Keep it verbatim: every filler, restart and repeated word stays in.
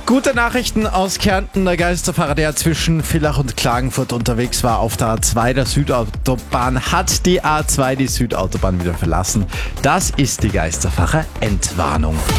Gute Nachrichten aus Kärnten. Der Geisterfahrer, der zwischen Villach und Klagenfurt unterwegs war auf der A zwei der Südautobahn, hat die A zwei, die Südautobahn, wieder verlassen. Das ist die Geisterfahrer-Entwarnung.